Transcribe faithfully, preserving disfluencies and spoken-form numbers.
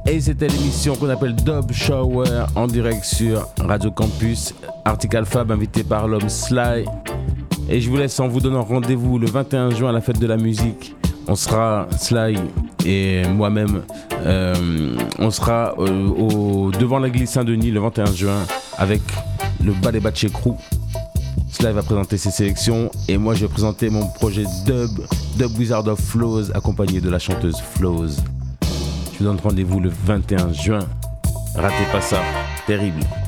Et c'était l'émission qu'on appelle Dub Shower en direct sur Radio Campus. Arctic Alpha, invité par l'homme Sly. Et je vous laisse en vous donnant rendez-vous le vingt et un juin à la fête de la musique. On sera, Sly et moi-même, euh, on sera euh, au, devant l'église Saint-Denis le vingt et un juin avec le Ballet Batché Crew. Sly va présenter ses sélections et moi je vais présenter mon projet Dub, Dub Wizard of Flows, accompagné de la chanteuse Flows. Je vous donne rendez-vous le vingt et un juin. Ratez pas ça, terrible.